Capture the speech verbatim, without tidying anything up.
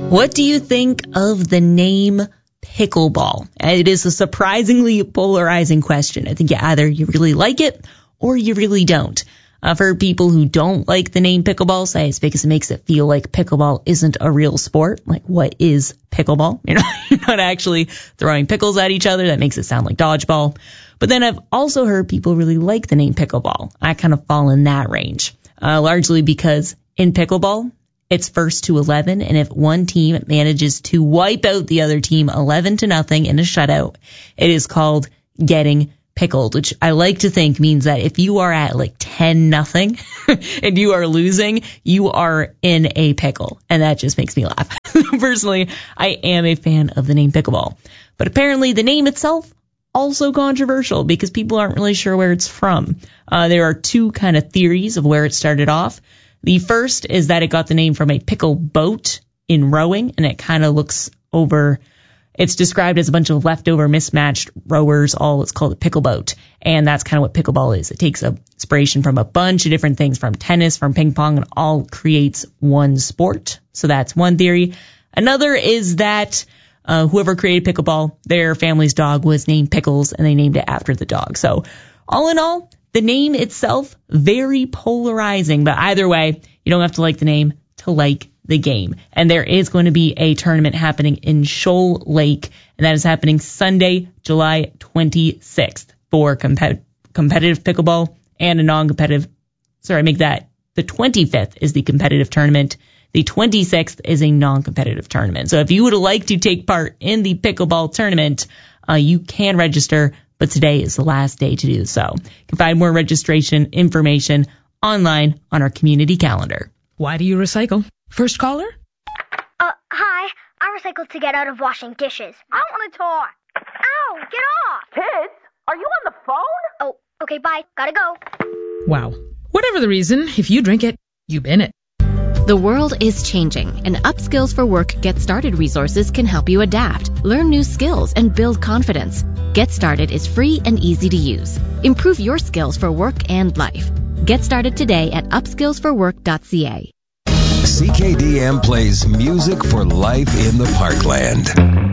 What do you think of the name pickleball? It is a surprisingly polarizing question. I think either you really like it or you really don't. I've heard people who don't like the name pickleball say it's because it makes it feel like pickleball isn't a real sport. Like, what is pickleball? You're not, you're not actually throwing pickles at each other. That makes it sound like dodgeball. But then I've also heard people really like the name pickleball. I kind of fall in that range, uh, largely because in pickleball, it's first to eleven, and if one team manages to wipe out the other team eleven to nothing in a shutout, it is called getting pickled, which I like to think means that if you are at like ten nothing and you are losing, you are in a pickle, and that just makes me laugh. Personally, I am a fan of the name pickleball, but apparently the name itself also controversial because people aren't really sure where it's from. Uh, there are two kind of theories of where it started off. The first is that it got the name from a pickle boat in rowing, and it kind of looks over, it's described as a bunch of leftover mismatched rowers, all it's called a pickle boat. And that's kind of what pickleball is. It takes a inspiration from a bunch of different things, from tennis, from ping pong, and all creates one sport. So that's one theory. Another is that uh, whoever created pickleball, their family's dog was named Pickles, and they named it after the dog. So all in all, the name itself, very polarizing, but either way, you don't have to like the name to like the game. And there is going to be a tournament happening in Shoal Lake, and that is happening Sunday, July twenty-sixth for compet- competitive pickleball and a non-competitive, sorry, make that, the twenty-fifth is the competitive tournament. The twenty-sixth is a non-competitive tournament. So if you would like to take part in the pickleball tournament, uh, you can register, but today is the last day to do so. You can find more registration information online on our community calendar. Why do you recycle? First caller? Uh, hi. I recycle to get out of washing dishes. I want to talk. Ow, get off. Kids, are you on the phone? Oh, okay, bye. Gotta go. Wow. Whatever the reason, if you drink it, you bin it. The world is changing, and Upskills for Work Get Started resources can help you adapt, learn new skills, and build confidence. Get Started is free and easy to use. Improve your skills for work and life. Get started today at upskills for work dot c a. C K D M plays music for life in the Parkland.